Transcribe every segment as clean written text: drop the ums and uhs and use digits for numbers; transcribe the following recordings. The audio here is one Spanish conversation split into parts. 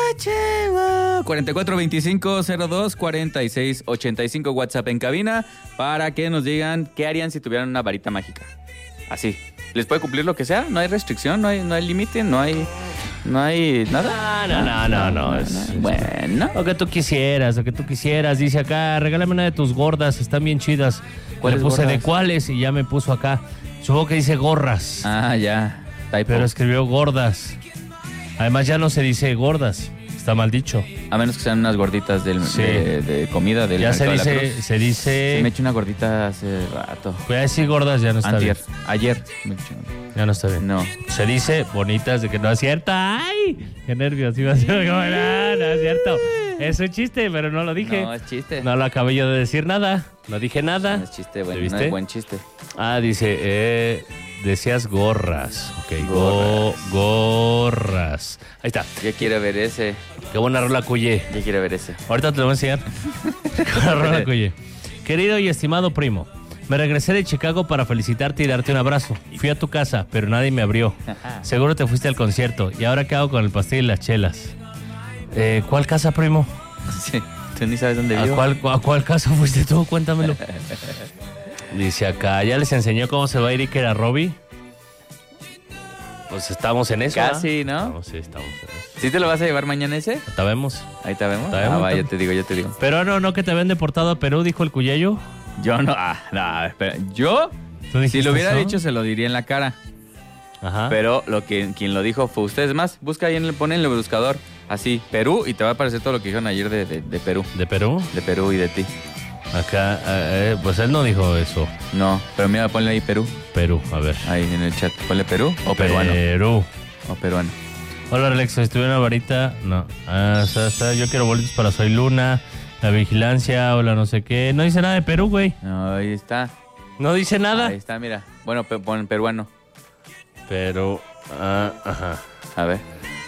4425-024685 WhatsApp en cabina para que nos digan qué harían si tuvieran una varita mágica. Así. ¿Les puede cumplir lo que sea? ¿No hay restricción? ¿No hay límite? ¿No hay nada? No. Bueno. Lo que tú quisieras. Dice acá, regálame una de tus gordas, están bien chidas. ¿Cuáles Le puse gordas? de cuáles y ya me puso acá. Supongo que dice gorras. Ah, ya. Typo. Pero escribió gordas. Además ya no se dice gordas. Está mal dicho. A menos que sean unas gorditas Sí. de comida del Ya se mercado de la dice, Cruz. se dice. Sí, me eché una gordita hace rato. Voy a decir gordas, ya no está Antier. bien. Ayer me eché una. Ya no está bien. No. Se dice bonitas de que no es cierto. ¡Ay! ¡Qué nervios! Iba a ser como, no es cierto. Es un chiste, pero no lo dije. No, es chiste. No lo acabé yo de decir nada. No dije nada. No es chiste, bueno. ¿Viste? No es buen chiste. Ah, dice, decías gorras. Ok, gorras. Ahí está. Ya quiere ver ese. Qué buena rola, Cuye. Ya quiere ver ese. Ahorita te lo voy a enseñar. Qué buena rola, Cuye. Querido y estimado primo, me regresé de Chicago para felicitarte y darte un abrazo. Fui a tu casa, pero nadie me abrió. Seguro te fuiste al concierto. ¿Y ahora qué hago con el pastel y las chelas? ¿Cuál casa, primo? Sí. Tú ni sabes dónde ¿A vivo. cuál casa fuiste tú? Cuéntamelo. Dice acá, ¿ya les enseñó cómo se va a ir Iker a Robbie? Pues estamos en eso. Casi, ¿no? No, sí, estamos en eso. ¿Sí te lo vas a llevar mañana ese? Ahorita vemos. Ahí te vemos. Te vemos, Ah, va, te- yo te digo. Pero no que te habían deportado a Perú, dijo el Cuyeyo. Yo no. No, espera. Yo, ¿Tú dijiste si lo hubiera eso? dicho, se lo diría en la cara. Ajá. Pero quien lo dijo fue usted. Es más, busca ahí, pon en el buscador, así, Perú, y te va a aparecer todo lo que dijeron ayer de Perú. ¿De Perú? De Perú y de ti. Acá, pues él no dijo eso. No, pero mira, ponle ahí Perú. Perú, a ver. Ahí en el chat. Ponle Perú o peruano. Perú. O peruano. Hola, Alexo, si tuviera una varita, no. Yo quiero boletos para Soy Luna, la vigilancia o la no sé qué. No dice nada de Perú, güey. No, ahí está. No dice nada. Ahí está, mira. Bueno, pon peruano. Pero, ajá. A ver.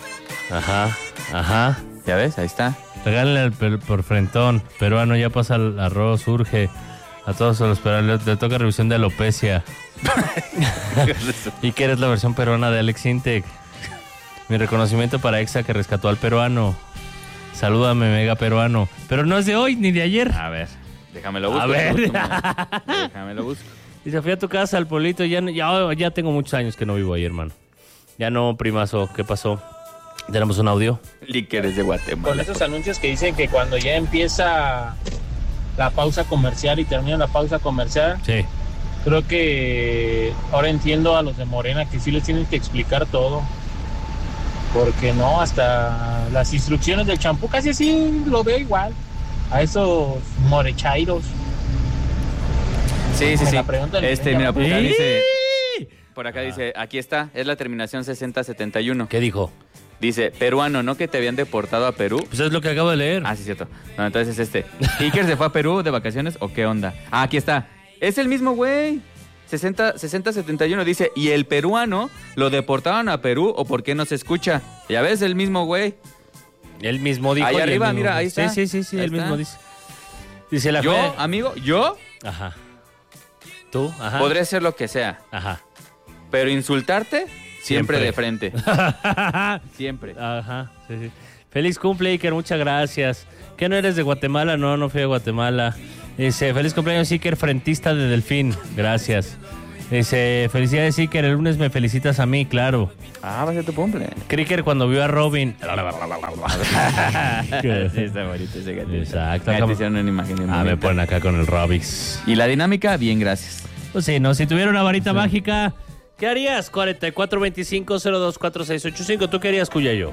Ajá. ¿Ya ves? Ahí está. Regálale por frentón. Peruano, ya pasa el arroz, urge. A todos los peruanos le toca revisión de alopecia. ¿Y qué eres la versión peruana de Alex Intec? Mi reconocimiento para Exa que rescató al peruano. Salúdame, mega peruano. Pero no es de hoy ni de ayer. A ver. Déjame lo busco. A ver. Déjame lo busco. Y se fue a tu casa, al pueblito. Ya tengo muchos años que no vivo ahí, hermano. Ya no, primazo. ¿Qué pasó? Tenemos un audio. Líqueres de Con Guatemala. esos anuncios que dicen que cuando ya empieza la pausa comercial y termina la pausa comercial, Sí. creo que ahora entiendo a los de Morena que sí les tienen que explicar todo. Porque no, hasta las instrucciones del champú casi así lo veo igual. A esos morechairos. Sí. Me la pregunta del Mira, por acá ¡Sí! dice... Por acá dice, aquí está, es la terminación 6071. ¿Qué dijo? Dice, peruano, ¿no que te habían deportado a Perú? Pues es lo que acabo de leer. Ah, sí, cierto. No, entonces es ¿Iker se fue a Perú de vacaciones o qué onda? Ah, aquí está. Es el mismo güey. 6071 dice, ¿y el peruano lo deportaron a Perú o por qué no se escucha? Ya ves, el mismo güey. Él mismo dijo. Ahí y él arriba, mismo- mira, ahí está. Sí, Ahí él mismo está. dice. Dice la Yo, fe- amigo, yo Ajá. ¿Tú? Ajá. podré ser lo que sea, Ajá. pero insultarte siempre Siempre. de frente. Siempre. Ajá. Sí. Feliz cumple, Iker, muchas gracias. ¿Qué no eres de Guatemala? No fui a Guatemala. Dice, feliz cumpleaños, Iker, frentista de Delfín. Gracias. Dice, felicidades, Iker, el lunes me felicitas a mí, claro. Ah, va a ser tu cumple. Cricker cuando vio a Robin. Sí, está bonito ese gatito. Exacto. Ahí te hicieron una imagen bien Me bonita. ponen acá con el Robix. Y la dinámica, bien, gracias. Pues sí, no, si tuviera una varita mágica, ¿qué harías? 4425-024685. ¿Tú qué harías, Cuyayo?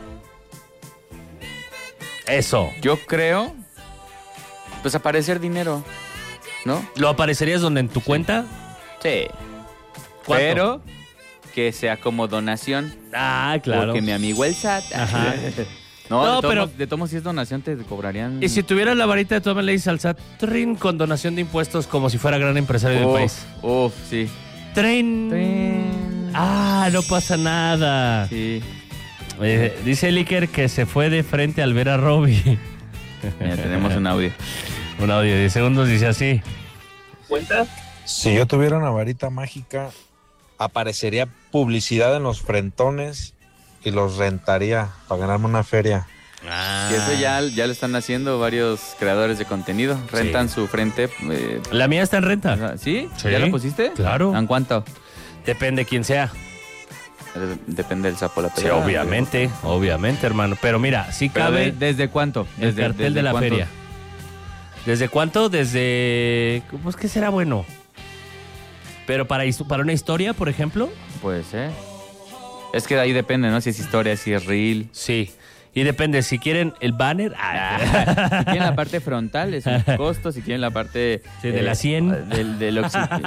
Eso. Yo creo, pues aparecer dinero, ¿no? ¿Lo aparecerías donde en tu cuenta? Sí. ¿Cuánto? Pero que sea como donación. Ah, claro. Porque mi amigo el SAT. Ajá. No, No, pero- de todos modos, si es donación, te cobrarían. Y si tuvieras la varita de tu le dices al SAT, trin, con donación de impuestos como si fuera gran empresario del país. Sí. Trin. Trin. Ah, no pasa nada. Sí. Dice el Iker que se fue de frente al ver a Robbie. Mira, tenemos un audio. Un audio de 10 segundos, dice así. ¿Cuenta? Si yo tuviera una varita mágica, aparecería publicidad en los frentones y los rentaría para ganarme una feria. Y eso ya lo están haciendo varios creadores de contenido. Rentan su frente. La mía está en renta. ¿Sí? Sí. ¿Ya la pusiste? Claro. ¿En cuánto? Depende quién sea. Depende del sapo la Sí, pelada. obviamente, hermano. Pero mira, sí Pero cabe ¿desde cuánto? el cartel desde de la cuánto? feria. ¿Desde cuánto? Desde... Pues, ¿qué será bueno? Pero para una historia, por ejemplo. Pues, es que ahí depende, ¿no? Si es historia, si es reel. Sí. Y depende, si quieren el banner... Si quieren la parte frontal, es un costo. Si quieren la parte... Sí, de la 100. Del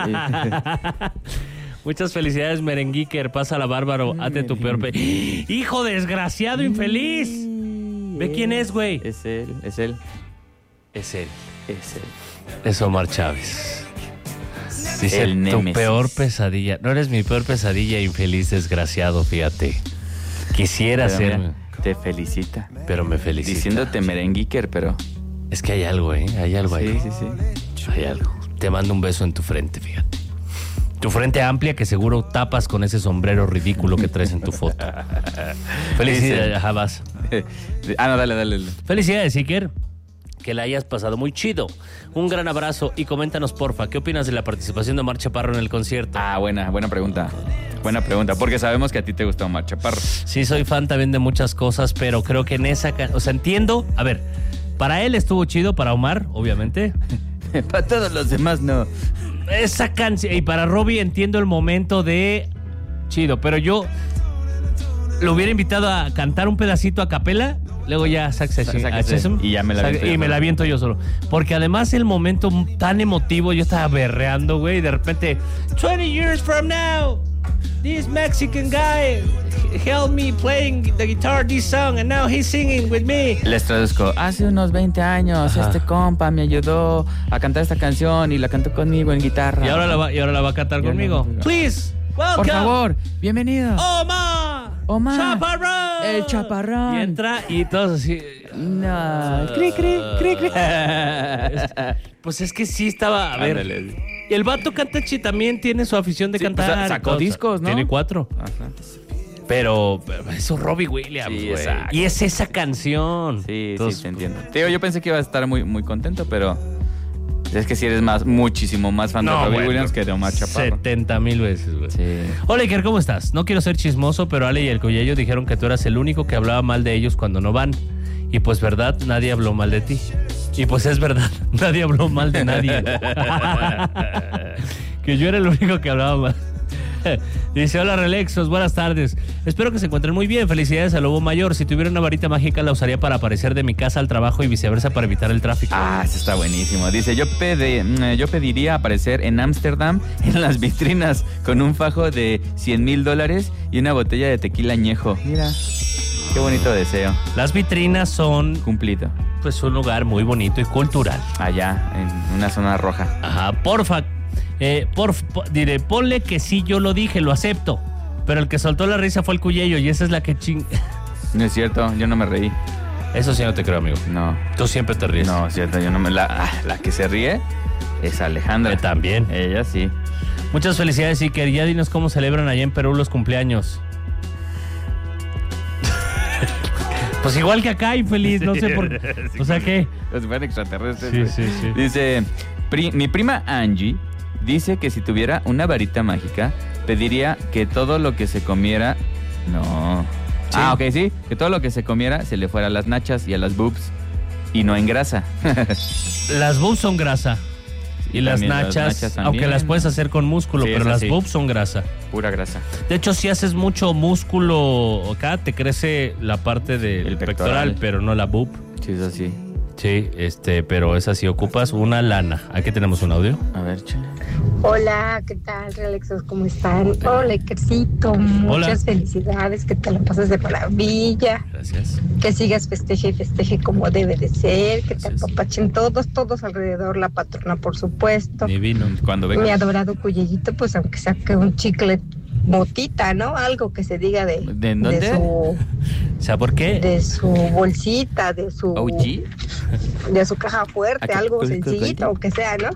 Muchas felicidades, Merenguiker. Pásala, bárbaro. Hazte tu peor... ¡Hijo desgraciado, infeliz! ¿Ve quién es, güey? Es él. Es él. Es él. Es Omar Chávez. Dice, El tu némesis. peor pesadilla. No eres mi peor pesadilla, infeliz desgraciado, fíjate. Quisiera Pero ser, mira, te felicita. pero me felicita. Diciéndote merenguiker, pero... Es que hay algo, ¿eh? Hay algo ahí. Sí. Hay algo. Te mando un beso en tu frente, fíjate. Tu frente amplia que seguro tapas con ese sombrero ridículo que traes en tu foto. Felicidades, ajá, vas. No, dale. Felicidades, Iker. Que la hayas pasado muy chido. Un gran abrazo y coméntanos, porfa, ¿qué opinas de la participación de Omar Chaparro en el concierto? Buena pregunta. Buena pregunta, porque sabemos que a ti te gusta Omar Chaparro. Sí, soy fan también de muchas cosas, pero creo que en esa... O sea, entiendo... A ver, para él estuvo chido, para Omar, obviamente. Para todos los demás, no. Esa canción... Y para Robbie entiendo el momento de... Chido, pero yo... Lo hubiera invitado a cantar un pedacito a capela... Luego ya y ya me la aviento yo y me solo. la aviento yo solo. Porque además el momento tan emotivo, yo estaba berreando, güey, y de repente, 20 years from now, this Mexican guy helped me playing the guitar this song and now he's singing with me. Les traduzco. Hace unos 20 años, Ajá. este compa me ayudó a cantar esta canción y la cantó conmigo en guitarra. Y ahora la va a cantar Ya conmigo. no. Please, welcome. Por favor, bienvenido. Omar Chaparrón. El Chaparrón. Y entra y todos así. No. Cri. Pues es que sí estaba. A ver. Ándale. Y el vato Cantachi también tiene su afición de Sí, cantar. pues, sacó Todo. discos, ¿no? Tiene 4. Ajá. Pero eso es Robbie Williams, Sí, güey. exacto. Y es esa canción. Sí, Entonces, te entiendo. Te digo, yo pensé que iba a estar muy, muy contento, pero es que si eres muchísimo más fan de Robbie bueno, Williams que de Omar Chaparro. 70,000 veces, güey. Sí. Hola, Iker, ¿cómo estás? No quiero ser chismoso, pero Ale y el Coyello dijeron que tú eras el único que hablaba mal de ellos cuando no van. Y pues, verdad, nadie habló mal de ti. Y pues es verdad, nadie habló mal de nadie. Que yo era el único que hablaba mal. Dice, hola Relexos, buenas tardes. Espero que se encuentren muy bien. Felicidades a Lobo Mayor. Si tuviera una varita mágica la usaría para aparecer de mi casa al trabajo y viceversa para evitar el tráfico. Eso está buenísimo. Dice, yo pediría aparecer en Ámsterdam en las vitrinas con un fajo de $100,000 y una botella de tequila añejo. Mira, qué bonito deseo. Las vitrinas son Cumplido. pues un lugar muy bonito y cultural. Allá, en una zona roja. Ajá, porfa. Diré, ponle que sí, yo lo dije, lo acepto. Pero el que soltó la risa fue el Cuyello y esa es la que No es cierto, yo no me reí. Eso sí no te creo, amigo. No. Tú siempre te ríes. No, es cierto, yo no me... La que se ríe es Alejandra. También. Ella sí. Muchas felicidades, Iker. Ya dinos cómo celebran allá en Perú los cumpleaños. Pues igual que acá, infeliz, no sé por qué. O sea, ¿qué? Los fueran extraterrestres. Sí. Dice, mi prima Angie dice que si tuviera una varita mágica, pediría que todo lo que se comiera... No. Sí. Ok, sí. Que todo lo que se comiera se le fuera a las nachas y a las boobs y no en grasa. Las boobs son grasa. Y las también, nachas, también. aunque las puedes hacer con músculo, Sí, pero esas las sí. boobs son grasa. Pura grasa. De hecho, si haces mucho músculo acá, te crece la parte del El pectoral, pectoral. pero no la boob. Sí, eso sí. Sí, pero esa sí ocupas una lana. Aquí tenemos un audio. A ver, chale. Hola, ¿qué tal, Relexos? ¿Cómo están? Hola, Ikercito, muchas felicidades, que te la pases de maravilla, Gracias. que sigas festeje y festeje como debe de ser, que te Gracias. apapachen todos alrededor, la patrona, por supuesto. Ni vino. Cuando Mi venga. adorado Cuyellito, pues aunque saque un chicle motita, ¿no? Algo que se diga ¿De dónde? ¿Sabes por qué? de su bolsita, de su OG. de su caja fuerte, Acá, algo cool, sencillito, cool. aunque sea, ¿no? Ajá.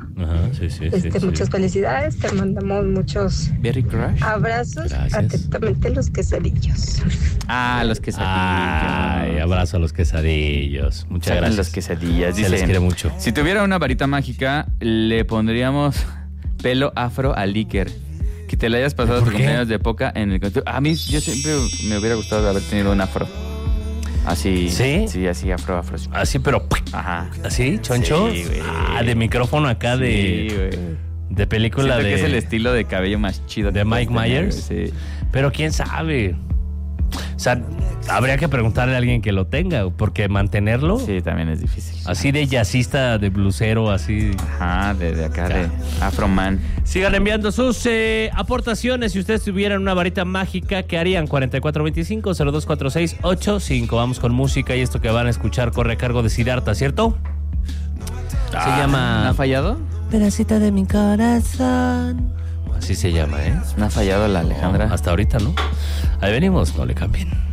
Muchas felicidades, te mandamos muchos Berry Crush. abrazos. Gracias. Atentamente, los quesadillos. Ah, los quesadillos. Ay, abrazo a los quesadillos. Muchas gracias. Los quesadillas. Se les Dicen, quiere mucho. si tuviera una varita mágica, le pondríamos pelo afro al Iker. Que te le hayas pasado ¿Por tus qué? cumpleaños de poca en el... A mí, yo siempre me hubiera gustado haber tenido un afro. Así. ¿Sí? Sí, así afro. Así, pero... Ajá. ¿Así? ¿Choncho? Sí, güey. De micrófono acá Sí, de güey. película Siento de... que es el estilo de cabello más chido. de que Mike puedes tener, Myers. güey, sí. Pero quién sabe. O sea, habría que preguntarle a alguien que lo tenga, porque mantenerlo... Sí, también es difícil. Así de jazzista, de blusero, así... Ajá, de acá, de Afro Man. Sigan enviando sus aportaciones. Si ustedes tuvieran una varita mágica, ¿qué harían? 4425-024685. Vamos con música y esto que van a escuchar corre a cargo de Siddhartha, ¿cierto? Se ¿No llama... ha fallado? Pedacito de mi corazón. Así se llama, ¿eh? No ha fallado la Alejandra. No, hasta ahorita, ¿no? Ahí venimos, no le cambien.